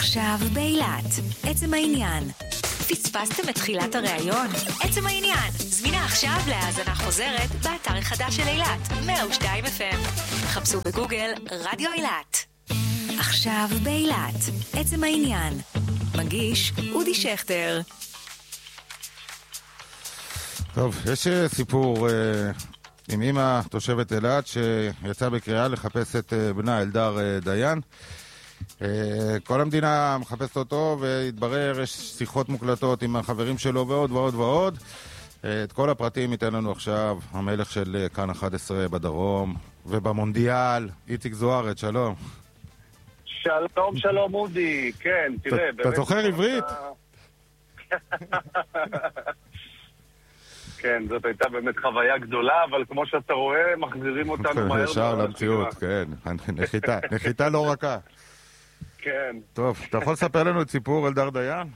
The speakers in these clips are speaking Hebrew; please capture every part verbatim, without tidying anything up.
עכשיו באילת, עצם העניין. פספסתם את תחילת הראיון? עצם העניין, זמינה עכשיו להאזנה חוזרת באתר החדש של אילת, מאה ושתיים אף אם. חפשו בגוגל רדיו אילת. עכשיו באילת, עצם העניין. מגיש אודי שכטר. טוב, יש סיפור אה, עם אמא תושבת אילת שיצאה בקריאה לחפש את אה, בנה אלדר אה, דיין. אה, כל המדינה מחפשת אותו, והתברר יש שיחות מוקלטות עם החברים שלו ועוד ועוד ועוד. אה, את כל הפרטים ייתן לנו עכשיו המלך של אה, כאן אחת עשרה בדרום ובמונדיאל, איציק זוארץ, שלום. שלום, שלום אודי, כן, תראה. אתה זוכר עברית? כן, זאת הייתה באמת חוויה גדולה, אבל כמו שאתה רואה, מחזירים אותנו מהר. ישר למציאות, כן. נחיתה, נחיתה לא רכה. כן. טוב, אתה יכול לספר לנו את סיפור אלדר דיין?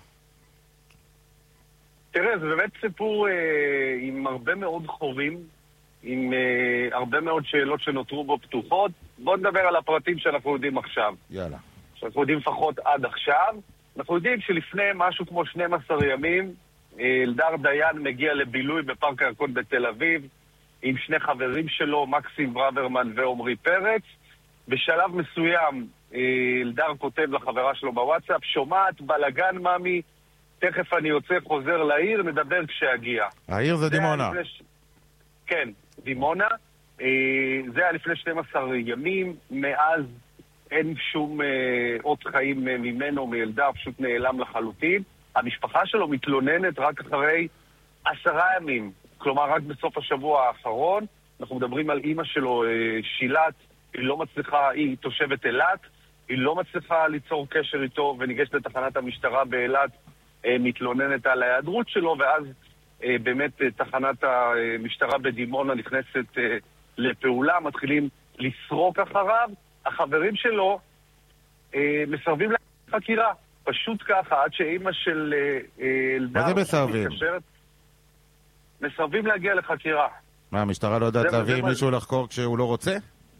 תראה, זה באמת סיפור אה, עם הרבה מאוד חורים, עם אה, הרבה מאוד שאלות שנותרו בו פתוחות. בואו נדבר על הפרטים שאנחנו יודעים עכשיו. יאללה. שאנחנו יודעים לפחות עד עכשיו. אנחנו יודעים שלפני משהו כמו שנים עשר ימים, אלדר דיין מגיע לבילוי בפארק הירקון בתל אביב עם שני חברים שלו, מקסים ברוורמן ועומרי פרץ. בשלב מסוים אלדר כותב לחברה שלו בוואטסאפ, שומעת בלגן ממי, תכף אני יוצא חוזר לעיר, נדבר כשאגיע. העיר זה דימונה. ש... כן, דימונה. זה היה לפני שנים עשר ימים, מאז אין שום עוד חיים ממנו, מאלדר, פשוט נעלם לחלוטין. המשפחה שלו מתלוננת רק אחרי עשרה ימים, כלומר רק בסוף השבוע האחרון. אנחנו מדברים על אמא שלו, שילת, היא לא מצליחה, היא תושבת אילת, היא לא מצליחה ליצור קשר איתו, וניגשת לתחנת המשטרה באילת, מתלוננת על ההיעדרות שלו, ואז באמת תחנת המשטרה בדימונה נכנסת לפעולה, מתחילים לסרוק אחריו. החברים שלו מסרבים לחקירה. פשוט ככה, עד שאימא של אלדר... מה זה מסרבים? מסרבים להגיע לחקירה. מה, המשטרה לא יודעת להביא מישהו לחקור כשהוא לא רוצה?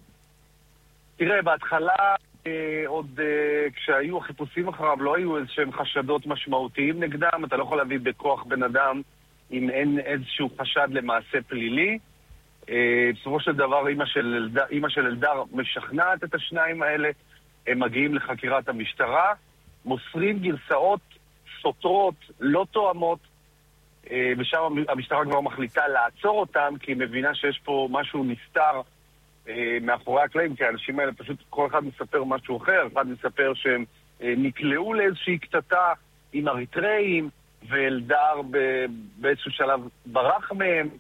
תראה, בהתחלה, עוד כשהיו החיפושים אחריו, לא היו איזשהם חשדות משמעותיים נגדם. אתה לא יכול להביא בכוח בן אדם אם אין איזשהו חשד למעשה פלילי. בסופו של דבר, אימא של אלדר משכנעת את השניים האלה, הם מגיעים לחקירת המשטרה, מוסרים גרסאות סותרות, לא תואמות, ושם המשטרה כבר מחליטה לעצור אותם, כי היא מבינה שיש פה משהו נסתר מאחורי הקלעים, כי האנשים האלה פשוט כל אחד מספר משהו אחר. אחד מספר שהם נקלעו לאיזושהי קטטה עם אריתראים, ואלדר באיזשהו שלב ברח מהם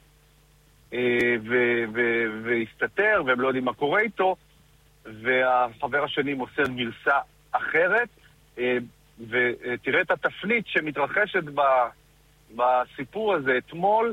והסתתר, והם לא יודעים מה קורה איתו, והחבר השני מוסר גרסה אחרת. ותראה את התפנית שמתרחשת בסיפור הזה. אתמול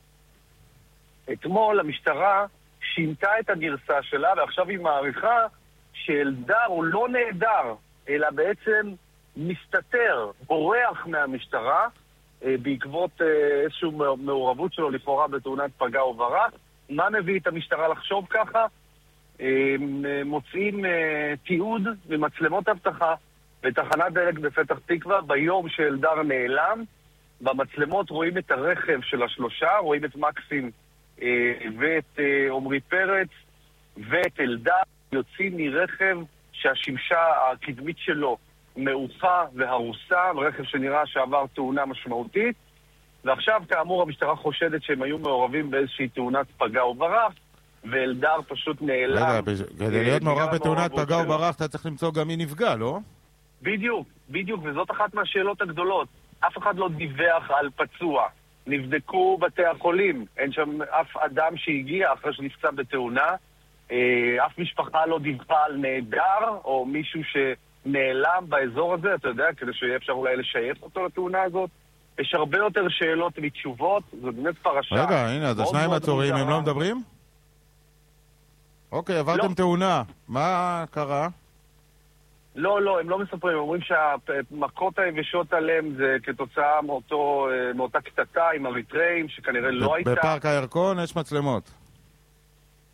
אתמול המשטרה שינתה את הגרסה שלה, ועכשיו היא מעריכה שאלדר הוא לא נהדר, אלא בעצם מסתתר, בורח מהמשטרה בעקבות איזושהי מעורבות שלו לכאורה בתאונת פגע וברח. מה מביא את המשטרה לחשוב ככה? מוצאים תיעוד ומצלמות אבטחה בתחנת דלק בפתח תקווה ביום שאלדר נעלם. במצלמות רואים את הרכב של השלושה, רואים את מקסים אה, ואת אה, עומרי פרץ ואת אלדר יוצאים מרכב שהשמשה הקדמית שלו מעופה והרוסה, רכב שנראה שעבר תאונה משמעותית, ועכשיו כאמור המשטרה חושדת שהם היו מעורבים באיזושהי תאונת פגע וברח, ואלדר פשוט נעלם. כדי להיות מעורב בתאונת פגע וברח אתה צריך למצוא גם מי נפגע, לא? בדיוק, בדיוק, וזאת אחת מהשאלות הגדולות. אף אחד לא דיווח על פצוע. נבדקו בתי החולים. אין שם אף אדם שהגיע אחרי שנפצע בתאונה. אף משפחה לא דיווחה על נעדר, או מישהו שנעלם באזור הזה, אתה יודע, כדי שיהיה אפשר אולי לשייך אותו לתאונה הזאת. יש הרבה יותר שאלות מתשובות. זו באמת פרשה. רגע, הנה, אז השניים הצורים, הם לא מדברים? אוקיי, עברתם תאונה. מה קרה? לא, לא, הם לא מספרים. הם אומרים שהמכות היבשות עליהם זה כתוצאה מאותו, מאותה קטטה עם אריתראים, שכנראה לא הייתה. בפארק הירקון יש מצלמות.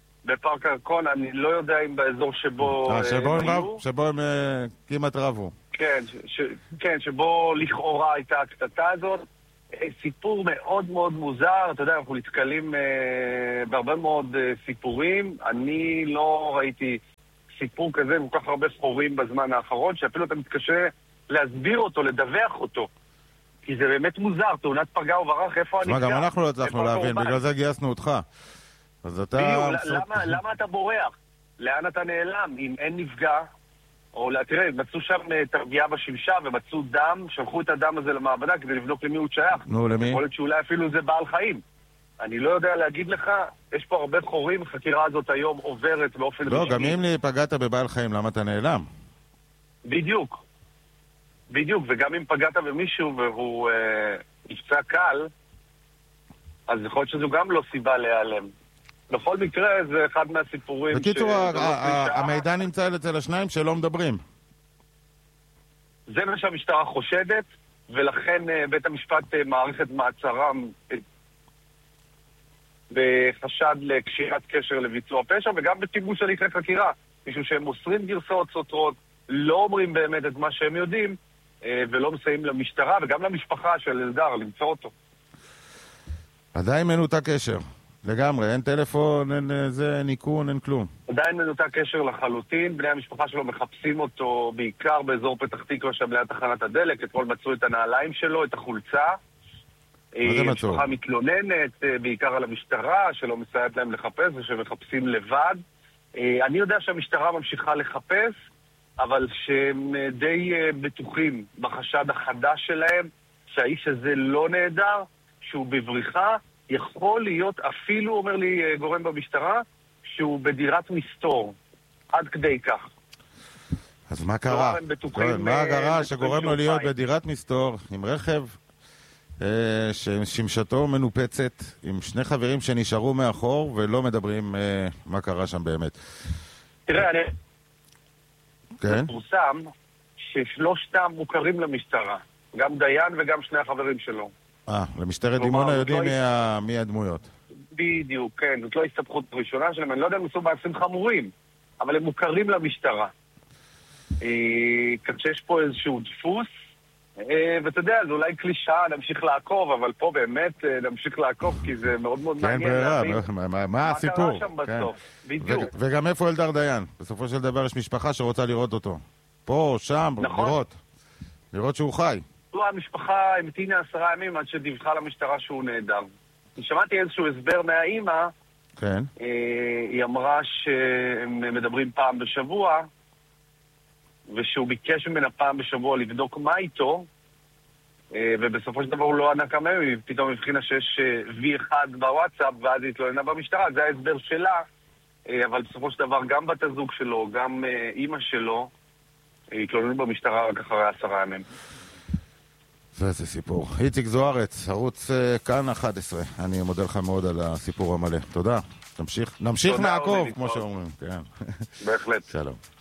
בפארק הירקון, אני לא יודע אם באזור שבו הם היו. שבו הם כמעט רבו. כן, ש, כן, שבו לכאורה הייתה הקטטה הזאת. סיפור מאוד מאוד מוזר, אתה יודע, אנחנו נתקלים אה, בהרבה מאוד אה, סיפורים. אני לא ראיתי סיפור כזה כל כך הרבה חורים בזמן האחרון, שאפילו אתה מתקשה להסביר אותו, לדווח אותו. כי זה באמת מוזר, תאונת פגע וברח, איפה הנפגע? גם אנחנו לא הצלחנו להבין, בגלל זה גייסנו אותך. אז אתה... בדיוק, למה, למה אתה בורח? לאן אתה נעלם? אם אין נפגע, או תראה, מצאו שם תרגיעה בשמשה ומצאו דם, שלחו את הדם הזה למעבדה כדי לבדוק למי הוא שייך. נו, למי? יכול להיות שאולי אפילו זה בעל חיים. אני לא יודע להגיד לך, יש פה הרבה חורים, החקירה הזאת היום עוברת באופן... לא, גם אם פגעת בבעל חיים, למה אתה נעלם? בדיוק. בדיוק, וגם אם פגעת במישהו והוא אה, נפצע קל, אז יכול להיות שזו גם לא סיבה להיעלם. בכל מקרה, זה אחד מהסיפורים... בקיצור, המידע נמצא אצל השניים שלא מדברים. זה מה שהמשטרה חושדת, ולכן בית המשפט מעריך את מעצרם בחשד לקשירת קשר לביצוע פשע, וגם בשיבוש הליכי חקירה, משום שהם מוסרים גרסאות סותרות, לא אומרים באמת את מה שהם יודעים, ולא מסייעים למשטרה וגם למשפחה של אלדר למצוא אותו. עדיין מנותק קשר. לגמרי, אין טלפון, אין זה, אין עיקון, אין כלום. עדיין מנותק קשר לחלוטין, בני המשפחה שלו מחפשים אותו בעיקר באזור פתח תקווה שם ליד תחנת הדלק, אתמול מצאו את הנעליים שלו, את החולצה. מה זה מצאו? המשפחה מתלוננת בעיקר על המשטרה, שלא מסייעת להם לחפש ושמחפשים לבד. אני יודע שהמשטרה ממשיכה לחפש, אבל שהם די בטוחים בחשד החדש שלהם, שהאיש הזה לא נהדר, שהוא בבריחה, יכול להיות, אפילו אומר לי גורם במשטרה, שהוא בדירת מסתור. עד כדי כך. אז מה קרה? מה קרה שגורם לו להיות בדירת מסתור עם רכב אה, ששמשתו מנופצת, עם שני חברים שנשארו מאחור ולא מדברים אה, מה קרה שם באמת? תראה, אני... כן? פורסם ששלושתם מוכרים למשטרה. גם דיין וגם שני החברים שלו. אה, למשטרת דימונה יודעים מי הדמויות. בדיוק, כן. זאת לא הסתבכות ראשונה שלהם. אני לא יודע אם עשו מעשים חמורים, אבל הם מוכרים למשטרה. כך שיש פה איזשהו דפוס, ואתה יודע, זה אולי קלישה, נמשיך לעקוב, אבל פה באמת נמשיך לעקוב, כי זה מאוד מאוד מעניין. כן, ברירה, מה הסיפור? מה קרה שם בסוף? בדיוק. וגם איפה אלדר דיין? בסופו של דבר יש משפחה שרוצה לראות אותו. פה, שם, לראות. לראות שהוא חי. המשפחה המתינה עשרה ימים עד שדיווחה למשטרה שהוא נהדר. אני שמעתי איזשהו הסבר מהאימא, כן. היא אמרה שהם מדברים פעם בשבוע, ושהוא ביקש ממנה פעם בשבוע לבדוק מה איתו, ובסופו של דבר הוא לא ענה כמה ימים, פתאום הבחינה שיש וי אחד בוואטסאפ, ואז היא התלוננה במשטרה, זה ההסבר שלה, אבל בסופו של דבר גם בת הזוג שלו, גם אימא שלו, התלוננו במשטרה רק אחרי עשרה ימים. וזה סיפור. איציק זוארץ, ערוץ כאן אחת עשרה. אני מודה לך מאוד על הסיפור המלא. תודה. נמשיך, נמשיך מעקוב, כמו שאומרים. כן. בהחלט. שלום.